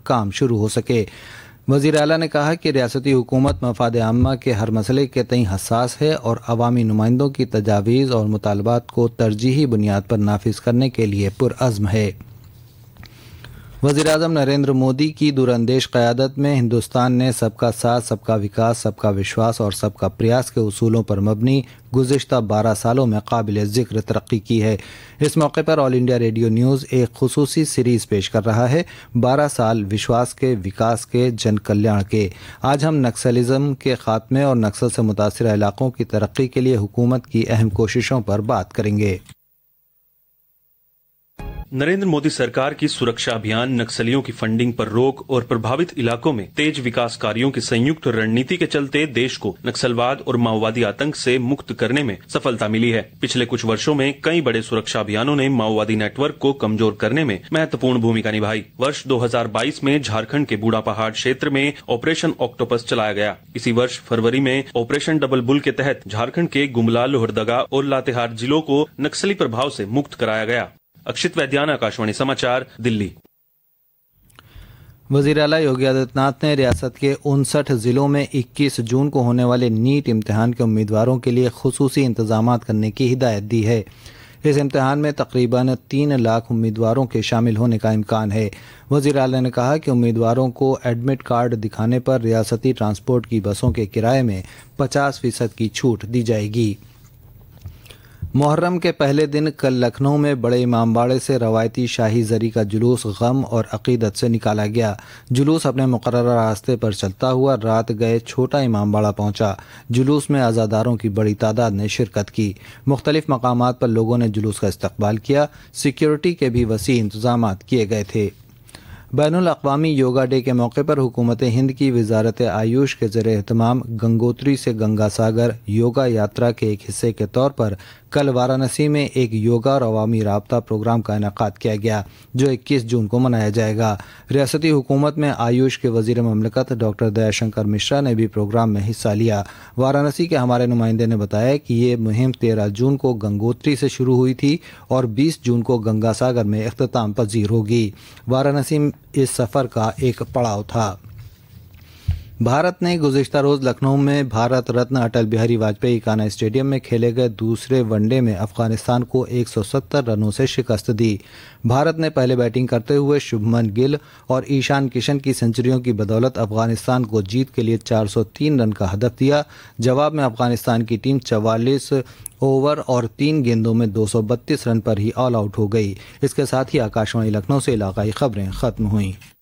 کام شروع ہو سکے۔ وزیر اعلیٰ نے کہا کہ ریاستی حکومت مفاد عامہ کے ہر مسئلے کے تئیں حساس ہے اور عوامی نمائندوں کی تجاویز اور مطالبات کو ترجیحی بنیاد پر نافذ کرنے کے لیے پرعزم ہے۔ وزیر اعظم نریندر مودی کی دوراندیش قیادت میں ہندوستان نے سب کا ساتھ، سب کا وکاس، سب کا وشواس اور سب کا پریاس کے اصولوں پر مبنی گزشتہ 12 سالوں میں قابل ذکر ترقی کی ہے۔ اس موقع پر آل انڈیا ریڈیو نیوز ایک خصوصی سیریز پیش کر رہا ہے، 12 سال وشواس کے، وکاس کے، جن کلیان کے۔ آج ہم نکسلزم کے خاتمے اور نکسل سے متاثرہ علاقوں کی ترقی کے لیے حکومت کی اہم کوششوں پر بات کریں گے۔ نریندر مودی سرکار کی سرکشا ابھیان، نکسلیوں کی فنڈنگ پر روک اور پربھاوت علاقوں میں تیز وکاس کاریوں کی سنیکت رننیتی کے چلتے دیش کو نکسلواد اور ماؤوادی آتنک سے مکت کرنے میں سفلتا ملی ہے۔ پچھلے کچھ برسوں میں کئی بڑے سرکشا ابھیانوں نے ماؤوادی نیٹ ورک کو کمزور کرنے میں مہتوپورن بھومکا نبھائی۔ ورش 2022 میں جھارکھنڈ کے بوڑھا پہاڑ چھیتر میں آپریشن آکٹوپس چلایا گیا۔ اسی ورش فروری میں آپریشن ڈبل بل کے تحت جھارکھنڈ کے گملا، لوہردگا اور لاتیہار ضلعوں کو نکسلی پربھاؤ سے مکت کرایا گیا۔ اکشت ویدیان، آکاشوانی سماچار، دلی۔ وزیر اعلیٰ یوگی آدتیہ ناتھ نے ریاست کے 59 ضلعوں میں 21 جون کو ہونے والے نیٹ امتحان کے امیدواروں کے لیے خصوصی انتظامات کرنے کی ہدایت دی ہے۔ اس امتحان میں تقریباً 3 لاکھ امیدواروں کے شامل ہونے کا امکان ہے۔ وزیر اعلیٰ نے کہا کہ امیدواروں کو ایڈمٹ کارڈ دکھانے پر ریاستی ٹرانسپورٹ کی بسوں کے کرائے میں 50% کی چھوٹ دی جائے گی۔ محرم کے پہلے دن کل لکھنؤ میں بڑے امام باڑے سے روایتی شاہی زری کا جلوس غم اور عقیدت سے نکالا گیا۔ جلوس اپنے مقررہ راستے پر چلتا ہوا رات گئے چھوٹا امام باڑہ پہنچا۔ جلوس میں عزاداروں کی بڑی تعداد نے شرکت کی۔ مختلف مقامات پر لوگوں نے جلوس کا استقبال کیا۔ سیکیورٹی کے بھی وسیع انتظامات کیے گئے تھے۔ بین الاقوامی یوگا ڈے کے موقع پر حکومت ہند کی وزارت آیوش کے زیر اہتمام گنگوتری سے گنگا ساگر یوگا یاترا کے ایک حصے کے طور پر کل وارانسی میں ایک یوگا اور عوامی رابطہ پروگرام کا انعقاد کیا گیا، جو 21 جون کو منایا جائے گا۔ ریاستی حکومت میں آیوش کے وزیر مملکت ڈاکٹر دیا شنکر مشرا نے بھی پروگرام میں حصہ لیا۔ وارانسی کے ہمارے نمائندے نے بتایا کہ یہ مہم 13 جون کو گنگوتری سے شروع ہوئی تھی اور 20 جون کو گنگا ساگر میں اختتام پذیر ہوگی۔ وارانسی اس سفر کا ایک پڑاؤ تھا۔ بھارت نے گزشتہ روز لکھنؤ میں بھارت رتن اٹل بہاری واجپئی کانا اسٹیڈیم میں کھیلے گئے دوسرے ون ڈے میں افغانستان کو 170 رنوں سے شکست دی۔ بھارت نے پہلے بیٹنگ کرتے ہوئے شبھمن گل اور ایشان کشن کی سنچریوں کی بدولت افغانستان کو جیت کے لیے 403 رن کا ہدف دیا۔ جواب میں افغانستان کی ٹیم 44 اوور اور 3 گیندوں میں 232 رن پر ہی آل آؤٹ ہو گئی۔ اس کے ساتھ ہی آکاشوانی لکھنؤ سے علاقائی خبریں ختم ہوئیں۔